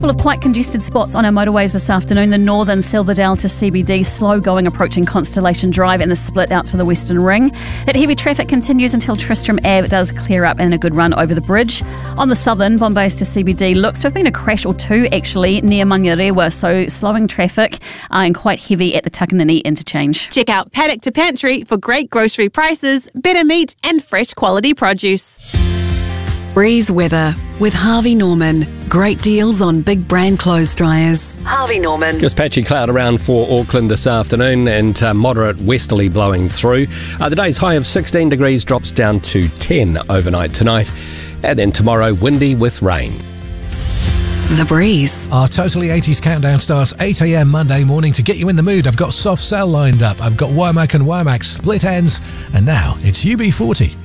Full of quite congested spots on our motorways this afternoon. The northern Silverdale to CBD, slow going approaching Constellation Drive and the split out to the Western Ring. That heavy traffic continues until Tristram Ave does clear up and a good run over the bridge. On the southern, Bombay's to CBD, looks to have been a crash or two actually near Mangarewa, so slowing traffic and quite heavy at the Takanini interchange. Check out Paddock to Pantry for great grocery prices, better meat and fresh quality produce. Breeze weather with Harvey Norman. Great deals on big brand clothes dryers. Harvey Norman. Just patchy cloud around for Auckland this afternoon and moderate westerly blowing through. The day's high of 16 degrees drops down to 10 overnight tonight. And then tomorrow, windy with rain. The Breeze. Our Totally 80s countdown starts 8 a.m. Monday morning. To get you in the mood, I've got Soft Cell lined up. I've got Womack and Womack, Split Ends. And now it's UB40.